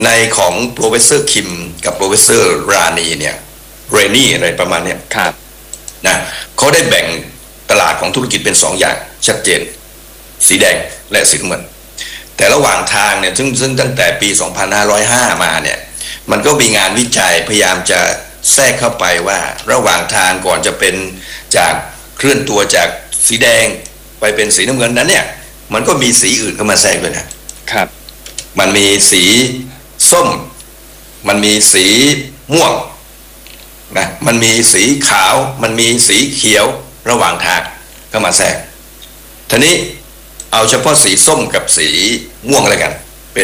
ในของโปรเฟสเซอร์คิมกับโปรเฟสเซอร์รานีเนี่ยเรนี่อะไรประมาณเนี้ยครับนะเขาได้แบ่งตลาดของธุรกิจเป็น2 อย่างชัดเจนสีแดงและสีน้ำเงินแต่ระหว่างทางเนี่ยซึ่งตั้งแต่ปี 2505 มาเนี่ยมันก็มีงานวิจัยพยายามจะแทรกเข้าไปว่าระหว่างทางก่อนจะเป็นจากเคลื่อนตัวจากสีแดงไปเป็นสีน้ำเงินนั้นเนี่ยมันก็มีสีอื่นเข้ามาแทรกด้วยนะครับมันมีสีส้มมันมีสีม่วงนะมันมีสีขาวมันมีสีเขียวระหว่างทางเข้ามาแทรกทีนี้เอาเฉพาะสีส้มกับสีม่วงอะไรกันเป็น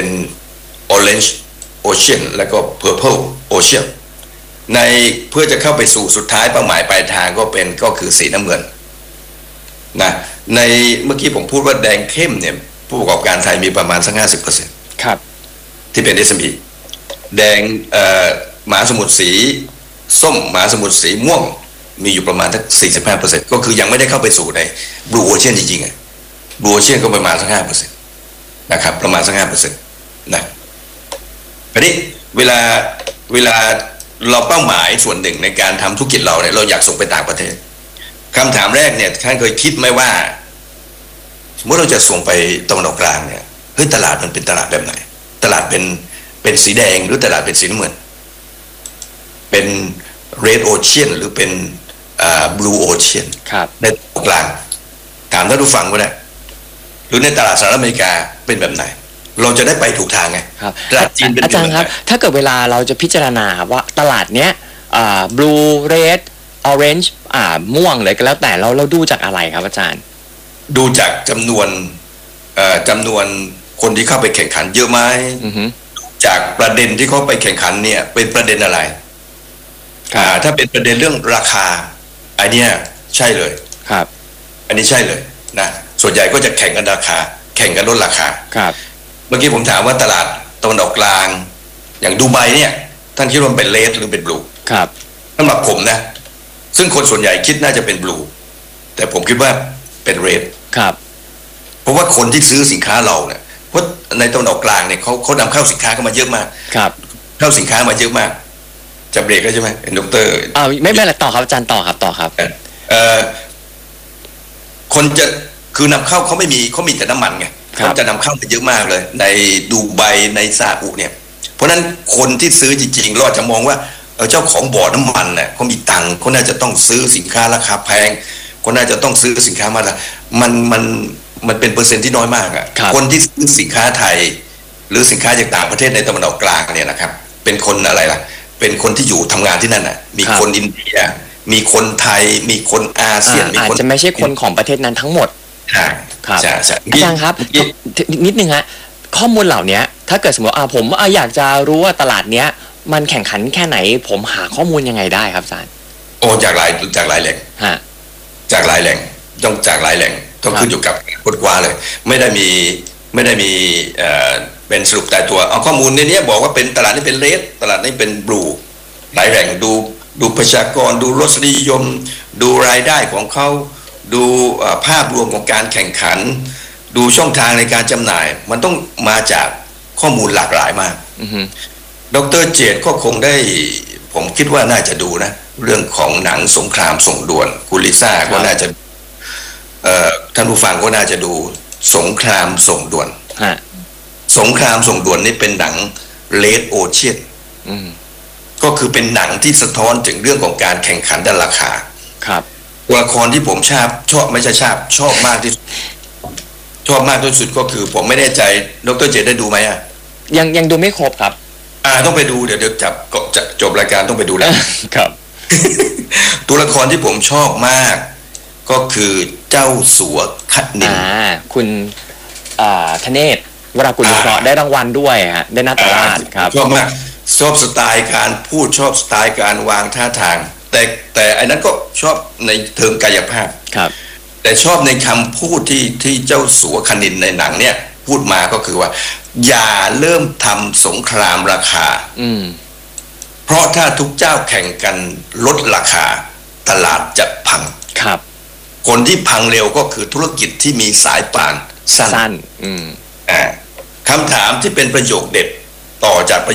orange ocean แล้วก็ purple ocean ในเพื่อจะเข้าไปสู่สุดท้ายเป้าหมายปลายทางก็คือสีน้ำเงินนะในเมื่อกี้ผมพูดว่าแดงเข้มเนี่ยผู้ประกอบการไทยมีประมาณสัก 50% ครับที่เป็น SME แดงมหาสมุทรสีส้มมหาสมุทรสีม่วงมีอยู่ประมาณสัก 45% ก็คือยังไม่ได้เข้าไปสู่ใน Blue Ocean จริงๆBlue Ocean ก็ประมาณสัก 5% นะครับประมาณสัก 5% นะทีนี้เวลาเราเป้าหมายส่วนหนึ่งในการทำธุรกิจเราเนี่ยเราอยากส่งไปต่างประเทศคำถามแรกเนี่ยท่านเคยคิดไหมว่าสมมติเราจะส่งไปตะวันออกกลางเนี่ยเฮ้ยตลาดมันเป็นตลาดแบบไหนตลาดเป็นสีแดงหรือตลาดเป็นสีน้ำเงินเป็น Red Ocean หรือเป็นBlue Ocean ในตะวันออกกลางถามท่านผู้ฟังก็ได้หรือในตลาดสหรัฐอเมริกาเป็นแบบไหนเราจะได้ไปถูกทางไงครับตลาดจีนเป็นอาจารย์ครับถ้าเกิดเวลาเราจะพิจารณาว่าตลาดเนี้ยblue red orange ม่วงเลยก็แล้วแต่เราดูจากอะไรครับอาจารย์ดูจากจำนวนคนที่เข้าไปแข่งขันเยอะไหมจากประเด็นที่เขาไปแข่งขันเนี่ยเป็นประเด็นอะไรถ้าเป็นประเด็นเรื่องราคาอันนี้ใช่เลยครับอันนี้ใช่เลยนะส่วนใหญ่ก็จะแข่งกันราคาแข่งกันลดราคาครับเมื่อกี้ผมถามว่าตลาดตะวันออกกลางอย่างดูไบเนี่ยท่านคิดว่าเป็นเรดหรือเป็นบลูครับสำหรับผมนะซึ่งคนส่วนใหญ่คิดน่าจะเป็นบลูแต่ผมคิดว่าเป็นเรดครับเพราะว่าคนที่ซื้อสินค้าเราเนี่ยเพราะในตะวันออกกลางเนี่ยเขานำเข้าสินค้าเข้ามาเยอะมากครับเข้าสินค้ามาเยอะมากจะเบรกแล้วใช่ไหมดร. ไม่เป็นไรต่อครับอาจารย์ต่อครับคนจะคือนำเข้าเขามีแต่น้ำมันไงเขาจะนำเข้ามาเยอะมากเลยในดูไบในซาอุเนี่ยเพราะนั้นคนที่ซื้อจริงๆเราจะมองว่าเจ้าของบ่อน้ำมันเนี่ยเขามีตังค์เขาน่าจะต้องซื้อสินค้าราคาแพงเขาน่าจะต้องซื้อสินค้ามามันเป็นเปอร์เซ็นต์ที่น้อยมากอ่ะคนที่ซื้อสินค้าไทยหรือสินค้าจากต่างประเทศในตะวันออกกลางเนี่ยนะครับเป็นคนอะไรล่ะเป็นคนที่อยู่ทำงานที่นั่นอ่ะมีคนอินเดียมีคนไทยมีคนอาเซียนอาจจะไม่ใช่คนของประเทศนั้นทั้งหมดครับอาจารย์ครับนิดนึงฮะข้อมูลเหล่านี้ถ้าเกิดสมมติผมอยากจะรู้ว่าตลาดเนี้ยมันแข่งขันแค่ไหนผมหาข้อมูลยังไงได้ครับอาจารย์โอ้จากหลายแหล่งจากหลายแหล่งต้องขึ้นอยู่กับค้นคว้าเลยไม่ได้มีเป็นสรุปแต่ตัวเอาข้อมูลในนี้บอกว่าเป็นตลาดนี้เป็นเรดตลาดนี้เป็นบลูหลายแหล่งดูประชากรดูรสนิยมดูรายได้ของเขาดูภาพรวมของการแข่งขันดูช่องทางในการจำหน่ายมันต้องมาจากข้อมูลหลากหลายมากดร.เจตก็คงได้ผมคิดว่าน่าจะดูนะเรื่องของหนังสงครามส่งด่วนคุณลิซ่าก็น่าจะท่านผู้ฟังก็น่าจะดูสงครามส่งด่วนสงครามส่งด่วนนี่เป็นหนังเลดโอเชียนก็คือเป็นหนังที่สะท้อนถึงเรื่องของการแข่งขันด้านราคาครับตัวละครที่ผมชอบไม่ใช่ชอบมากที่สุดก็คือผมไม่แน่ใจดร.เจตได้ดูไหมยังดูไม่ครบครับต้องไปดูเดี๋ยวจะจบรายการต้องไปดูแล้วครับตัวละครที่ผมชอบมากก็คือเจ้าสัวคณินคุณธเนศวรากุลวิเคราะห์ได้รางวัลด้วยฮะได้นาตราชครับชอบมากชอบสไตล์การพูดชอบสไตล์การวางท่าทางแต่อันนั้นก็ชอบในเทิงกายภาพครับแต่ชอบในคำพูดที่เจ้าสัวคณินในหนังเนี่ยพูดมาก็คือว่าอย่าเริ่มทำสงครามราคาเพราะถ้าทุกเจ้าแข่งกันลดราคาตลาดจะพังครับคนที่พังเร็วก็คือธุรกิจที่มีสายป่านสั้นคำถามที่เป็นประโยคเด็ดต่อจากประ